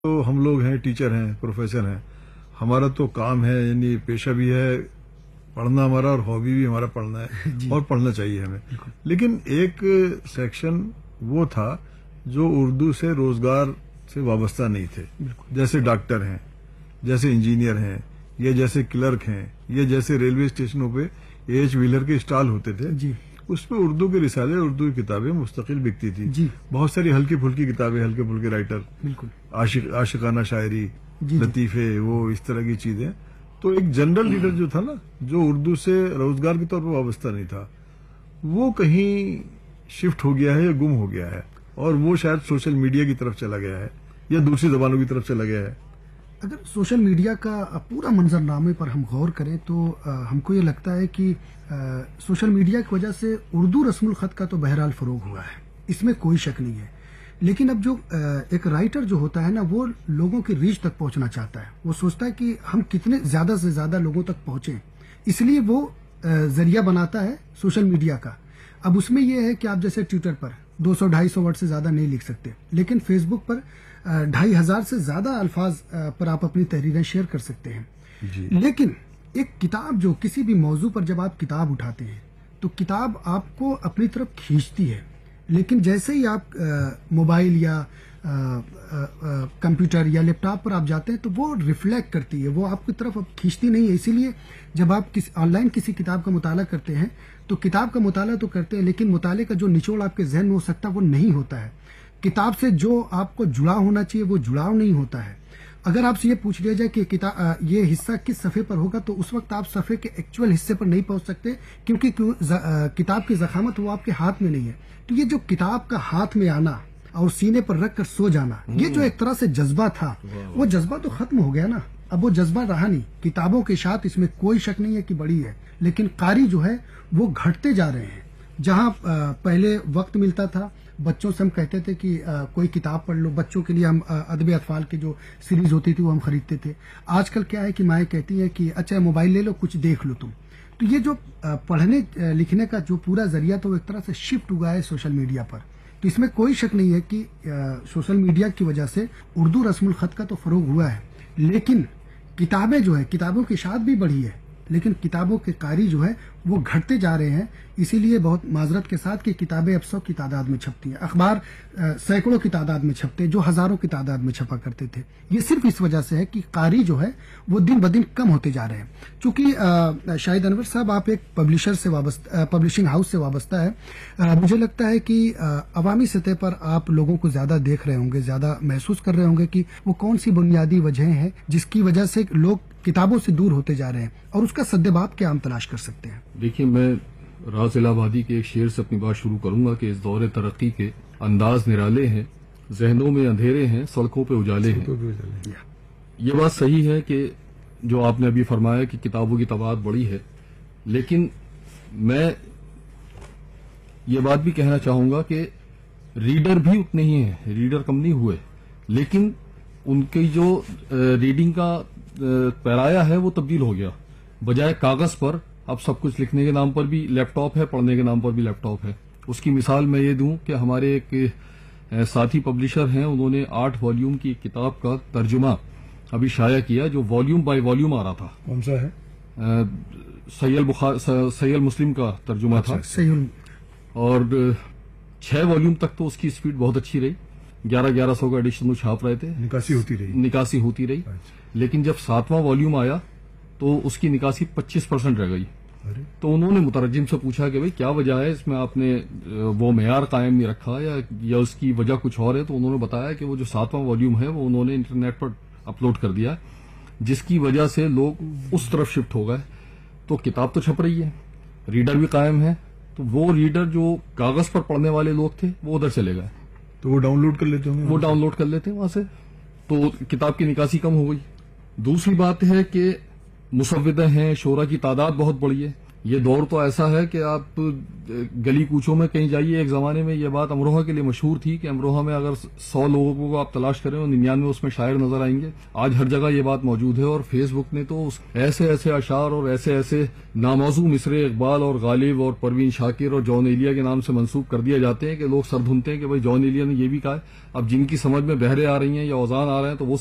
تو ہم لوگ ہیں، ٹیچر ہیں، پروفیسر ہیں، ہمارا تو کام ہے، یعنی پیشہ بھی ہے پڑھنا ہمارا، اور ہابی بھی ہمارا پڑھنا ہے اور پڑھنا چاہیے ہمیں. لیکن ایک سیکشن وہ تھا جو اردو سے روزگار سے وابستہ نہیں تھے، جیسے ڈاکٹر ہیں، جیسے انجینئر ہیں، یا جیسے کلرک ہیں، یا جیسے ریلوے اسٹیشنوں پہ ایچ ویلر کے اسٹال ہوتے تھے. اس پہ اردو کے رسالے، اردو کی کتابیں مستقل بکتی تھی. بہت ساری ہلکی پھلکی کتابیں، ہلکے پھلکے رائٹر، عاشقانہ شاعری، لطیفے، وہ اس طرح کی چیزیں. تو ایک جنرل لیڈر جو تھا نا، جو اردو سے روزگار کے طور پر وابستہ نہیں تھا، وہ کہیں شفٹ ہو گیا ہے یا گم ہو گیا ہے، اور وہ شاید سوشل میڈیا کی طرف چلا گیا ہے یا دوسری زبانوں کی طرف چلا گیا ہے. اگر سوشل میڈیا کا پورا منظرنامے پر ہم غور کریں تو ہم کو یہ لگتا ہے کہ سوشل میڈیا کی وجہ سے اردو رسم الخط کا تو بہرحال فروغ ہوا ہے، اس میں کوئی شک نہیں ہے. لیکن اب جو ایک رائٹر جو ہوتا ہے نا، وہ لوگوں کی ریچ تک پہنچنا چاہتا ہے. وہ سوچتا ہے کہ ہم کتنے زیادہ سے زیادہ لوگوں تک پہنچیں، اس لیے وہ ذریعہ بناتا ہے سوشل میڈیا کا. اب اس میں یہ ہے کہ آپ جیسے ٹویٹر پر 200-250 ورڈ سے زیادہ نہیں لکھ سکتے، لیکن فیس بک پر 2500 سے زیادہ الفاظ پر آپ اپنی تحریریں شیئر کر سکتے ہیں. لیکن ایک کتاب، جو کسی بھی موضوع پر جب آپ کتاب اٹھاتے ہیں تو کتاب آپ کو اپنی طرف کھینچتی ہے، لیکن جیسے ہی آپ موبائل یا کمپیوٹر یا لیپ ٹاپ پر آپ جاتے ہیں تو وہ ریفلیکٹ کرتی ہے، وہ آپ کی طرف اب کھینچتی نہیں ہے. اسی لیے جب آپ آن لائن کسی کتاب کا مطالعہ کرتے ہیں تو کتاب کا مطالعہ تو کرتے ہیں، لیکن مطالعے کا جو نچوڑ آپ کے ذہن میں ہو سکتا ہے وہ نہیں ہوتا ہے. کتاب سے جو آپ کو جڑا ہونا چاہیے وہ جڑاؤ نہیں ہوتا ہے. اگر آپ سے یہ پوچھ لیا جائے کہ یہ حصہ کس صفحے پر ہوگا تو اس وقت آپ صفحے کے ایکچوئل حصے پر نہیں پہنچ سکتے، کیونکہ کتاب کی ضخامت وہ آپ کے ہاتھ میں نہیں ہے. تو یہ جو کتاب کا ہاتھ میں آنا اور سینے پر رکھ کر سو جانا، یہ جو ایک طرح سے جذبہ تھا، وہ جذبہ تو ختم ہو گیا نا. اب وہ جذبہ رہا نہیں. کتابوں کے ساتھ اس میں کوئی شک نہیں ہے کہ بڑی ہے، لیکن قاری جو ہے وہ گھٹتے جا رہے ہیں. جہاں پہلے وقت ملتا تھا، بچوں سے ہم کہتے تھے کہ کوئی کتاب پڑھ لو، بچوں کے لیے ہم ادب اطفال کی جو سیریز ہوتی تھی وہ ہم خریدتے تھے. آج کل کیا ہے کہ مائیں کہتی ہیں کہ اچھا موبائل لے لو، کچھ دیکھ لو تم. تو یہ جو پڑھنے لکھنے کا جو پورا ذریعہ تھا وہ ایک طرح سے شفٹ ہوا ہے سوشل میڈیا پر. تو اس میں کوئی شک نہیں ہے کہ سوشل میڈیا کی وجہ سے اردو رسم الخط کا تو فروغ ہوا ہے، لیکن کتابیں جو ہے، کتابوں کی اشاعت بھی بڑھی ہے، لیکن کتابوں کے قاری جو ہے وہ گھٹتے جا رہے ہیں. اسی لیے بہت معذرت کے ساتھ کہ کتابیں اب 100 کی تعداد میں چھپتی ہیں، اخبار سینکڑوں کی تعداد میں چھپتے ہیں جو ہزاروں کی تعداد میں چھپا کرتے تھے. یہ صرف اس وجہ سے ہے کہ قاری جو ہے وہ دن بدن کم ہوتے جا رہے ہیں. چونکہ شاہد انور صاحب آپ ایک پبلشر سے وابستہ، پبلشنگ ہاؤس سے وابستہ ہے، مجھے لگتا ہے کہ عوامی سطح پر آپ لوگوں کو زیادہ دیکھ رہے ہوں گے، زیادہ محسوس کر رہے ہوں گے کہ وہ کون سی بنیادی وجہیں ہیں جس کی وجہ سے لوگ کتابوں سے دور ہوتے جا رہے ہیں، اور اس کا سدباب کیا ہم تلاش کر سکتے ہیں. دیکھیے، میں راز الہ آبادی کے ایک شعر سے اپنی بات شروع کروں گا کہ اس دور ترقی کے انداز نرالے ہیں، ذہنوں میں اندھیرے ہیں، سڑکوں پہ اجالے ہیں. یہ بات صحیح ہے کہ جو آپ نے ابھی فرمایا کہ کتابوں کی تعداد بڑی ہے، لیکن میں یہ بات بھی کہنا چاہوں گا کہ ریڈر بھی اتنے ہی ہیں، ریڈر کم نہیں ہوئے، لیکن ان کی جو ریڈنگ کا پیرایا ہے وہ تبدیل ہو گیا. بجائے کاغذ پر اب سب کچھ لکھنے کے نام پر بھی لیپ ٹاپ ہے، پڑھنے کے نام پر بھی لیپ ٹاپ ہے. اس کی مثال میں یہ دوں کہ ہمارے ایک ساتھی پبلشر ہیں، انہوں نے 8 والیوم کی کتاب کا ترجمہ ابھی شائع کیا جو والیوم بائی والیوم آ رہا تھا. کون سا ہے؟ صحیح مسلم کا ترجمہ تھا، اور 6 والیوم تک تو اس کی سپیڈ بہت اچھی رہی. 1100 کا ایڈیشن وہ چھاپ رہے تھے، نکاسی ہوتی رہی. لیکن جب 7واں والیوم آیا تو اس کی نکاسی 25% رہ گئی. تو انہوں نے مترجم سے پوچھا کہ بھئی کیا وجہ ہے، اس میں آپ نے وہ معیار قائم نہیں رکھا یا اس کی وجہ کچھ اور ہے. تو انہوں نے بتایا کہ وہ جو 7واں والیوم ہے وہ انہوں نے انٹرنیٹ پر اپلوڈ کر دیا، جس کی وجہ سے لوگ اس طرف شفٹ ہو گئے. تو کتاب تو چھپ رہی ہے، ریڈر بھی قائم ہے، تو وہ ریڈر جو کاغذ پر پڑھنے والے لوگ تھے وہ ادھر چلے گئے. تو وہ ڈاؤن لوڈ کر لیتے ہوں گے، وہ ڈاؤن لوڈ کر لیتے ہیں وہاں سے، تو کتاب کی نکاسی کم ہو گئی. دوسری بات ہے کہ مسودے ہیں، شعراء کی تعداد بہت بڑی ہے. یہ دور تو ایسا ہے کہ آپ گلی کوچوں میں کہیں جائیے. ایک زمانے میں یہ بات امروہہ کے لیے مشہور تھی کہ امروہہ میں اگر 100 لوگوں کو آپ تلاش کریں اور 99 اس میں شاعر نظر آئیں گے. آج ہر جگہ یہ بات موجود ہے, اور فیس بک نے تو ایسے ایسے اشعار اور ایسے ایسے ناموزوں مصرے اقبال اور غالب اور پروین شاکر اور جان ایلیا کے نام سے منسوب کر دیے جاتے ہیں کہ لوگ سر دھنتے ہیں کہ بھائی جان ایلیا نے یہ بھی کہا ہے. اب جن کی سمجھ میں بہرے آ رہی ہیں یا اوزان آ رہے ہیں تو وہ